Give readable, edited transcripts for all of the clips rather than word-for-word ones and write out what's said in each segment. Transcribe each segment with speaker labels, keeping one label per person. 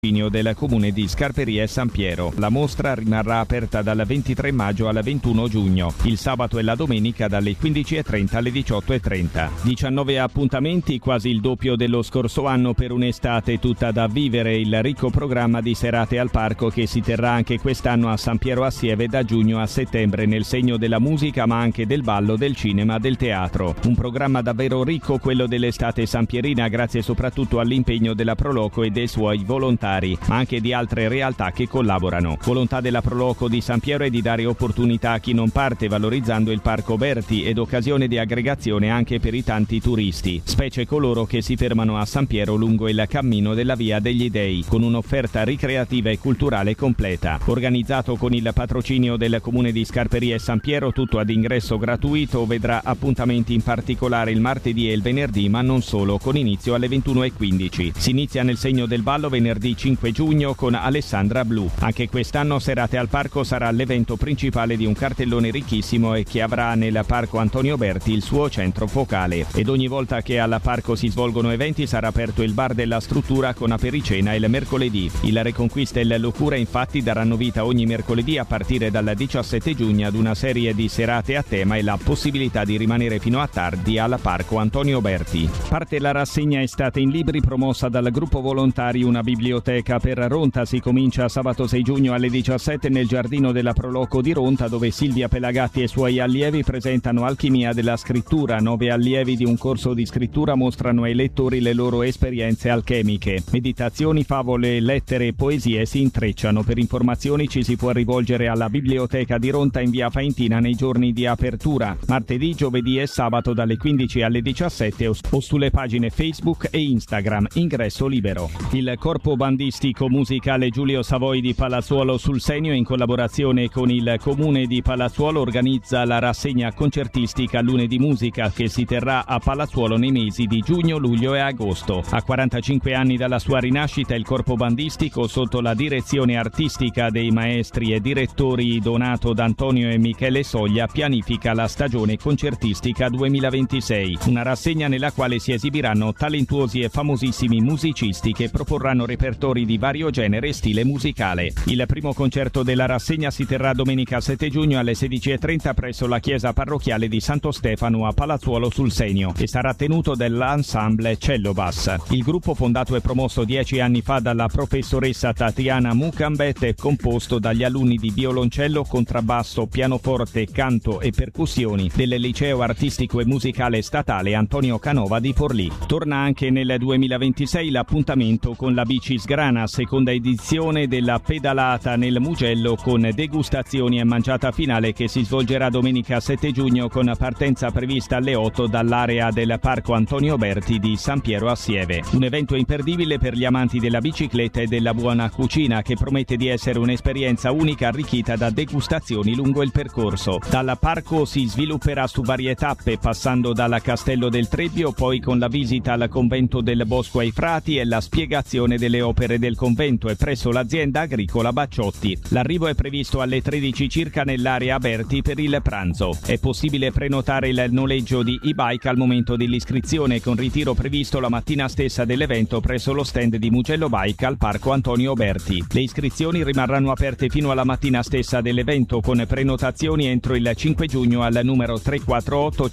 Speaker 1: del comune di Scarperia e San Piero. La mostra rimarrà aperta dal 23 maggio al 21 giugno, il sabato e la domenica dalle 15:30 alle 18:30. 19 appuntamenti, quasi il doppio dello scorso anno per un'estate tutta da vivere. Il ricco programma di serate al parco che si terrà anche quest'anno a San Piero a Sieve da giugno a settembre, nel segno della musica ma anche del ballo, del cinema, del teatro. Un programma davvero ricco quello dell'estate sampierina, grazie soprattutto all'impegno della Proloco e dei suoi volontari, ma anche di altre realtà che collaborano. Volontà della Proloco di San Piero è di dare opportunità a chi non parte, valorizzando il Parco Berti, ed occasione di aggregazione anche per i tanti turisti, specie coloro che si fermano a San Piero lungo il cammino della Via degli Dei, con un'offerta ricreativa e culturale completa. Organizzato con il patrocinio del comune di Scarperia e San Piero, tutto ad ingresso gratuito, vedrà appuntamenti in particolare il martedì e il venerdì, ma non solo, con inizio alle 21:15. Si inizia nel segno del ballo venerdì 5 giugno con Alessandra Blu. Anche quest'anno Serate al Parco sarà l'evento principale di un cartellone ricchissimo e che avrà nel Parco Antonio Berti il suo centro focale. Ed ogni volta che al parco si svolgono eventi sarà aperto il bar della struttura con apericena il mercoledì. Il Reconquista e il Locura infatti daranno vita ogni mercoledì a partire dal 17 giugno ad una serie di serate a tema e la possibilità di rimanere fino a tardi al Parco Antonio Berti. Parte la rassegna Estate in Libri promossa dal gruppo volontari Una Biblioteca per Ronta. Si comincia sabato 6 giugno alle 17 nel giardino della Proloco di Ronta, dove Silvia Pelagatti e i suoi allievi presentano Alchimia della scrittura. 9 allievi di un corso di scrittura mostrano ai lettori le loro esperienze alchemiche. Meditazioni, favole, lettere e poesie si intrecciano. Per informazioni ci si può rivolgere alla Biblioteca di Ronta in via Faentina nei giorni di apertura, martedì, giovedì e sabato dalle 15 alle 17 o sulle pagine Facebook e Instagram. Ingresso libero. Il corpo bandistico musicale Giulio Savoi di Palazzuolo sul Senio, in collaborazione con il comune di Palazzuolo, organizza la rassegna concertistica Lune di Musica, che si terrà a Palazzuolo nei mesi di giugno, luglio e agosto. A 45 anni dalla sua rinascita, il corpo bandistico, sotto la direzione artistica dei maestri e direttori Donato D'Antonio e Michele Soglia, pianifica la stagione concertistica 2026, una rassegna nella quale si esibiranno talentuosi e famosissimi musicisti che proporranno repertori di vario genere e stile musicale. Il primo concerto della rassegna si terrà domenica 7 giugno alle 16:30 presso la chiesa parrocchiale di Santo Stefano a Palazzuolo sul Senio e sarà tenuto dall'ensemble Cello Bass. Il gruppo, fondato e promosso 10 anni fa dalla professoressa Tatiana Mucambet, è composto dagli alunni di violoncello, contrabbasso, pianoforte, canto e percussioni del Liceo Artistico e Musicale Statale Antonio Canova di Forlì. Torna anche nel 2026 l'appuntamento con la Bici Sgrana, seconda edizione della pedalata nel Mugello con degustazioni e mangiata finale, che si svolgerà domenica 7 giugno con partenza prevista alle 8 dall'area del Parco Antonio Berti di San Piero a Sieve. Un evento imperdibile per gli amanti della bicicletta e della buona cucina, che promette di essere un'esperienza unica arricchita da degustazioni lungo il percorso. Dal parco si svilupperà su varie tappe, passando dal Castello del Trebbio, poi con la visita al convento del Bosco ai Frati e la spiegazione delle opere del convento e presso l'azienda agricola Bacciotti. L'arrivo è previsto alle 13 circa nell'area Berti per il pranzo. È possibile prenotare il noleggio di e-bike al momento dell'iscrizione, con ritiro previsto la mattina stessa dell'evento presso lo stand di Mugello Bike al Parco Antonio Berti. Le iscrizioni rimarranno aperte fino alla mattina stessa dell'evento, con prenotazioni entro il 5 giugno al numero 348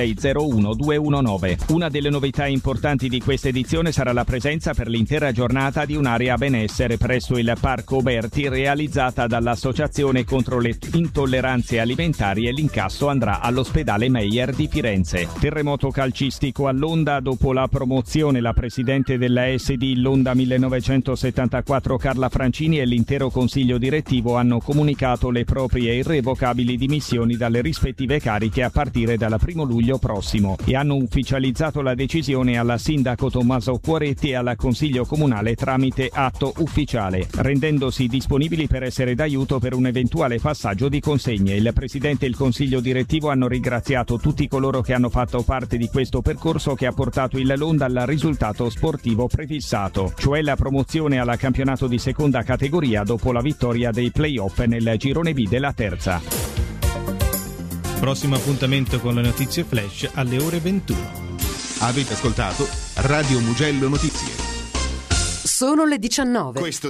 Speaker 1: 5601 219. Una delle novità importanti di questa edizione sarà la presenza per l'intera giornata di un'area benessere presso il Parco Berti, realizzata dall'Associazione contro le intolleranze alimentari, e l'incasso andrà all'ospedale Meyer di Firenze. Terremoto calcistico all'Onda. Dopo la promozione, la presidente della SD L'Onda 1974 Carla Francini e l'intero consiglio direttivo hanno comunicato le proprie irrevocabili dimissioni dalle rispettive cariche a partire dal 1 luglio prossimo e hanno ufficializzato la decisione alla sindaco Tommaso Cuoretti e al consiglio comunale tramite atto ufficiale, rendendosi disponibili per essere d'aiuto per un eventuale passaggio di consegne. Il presidente e il consiglio direttivo hanno ringraziato tutti coloro che hanno fatto parte di questo percorso che ha portato il L'Onda al risultato sportivo prefissato, cioè la promozione alla campionato di seconda categoria dopo la vittoria dei play-off nel girone B della terza.
Speaker 2: Prossimo appuntamento con le notizie flash alle ore 21.
Speaker 3: Avete ascoltato Radio Mugello Notizie. Sono le 19.
Speaker 4: Questo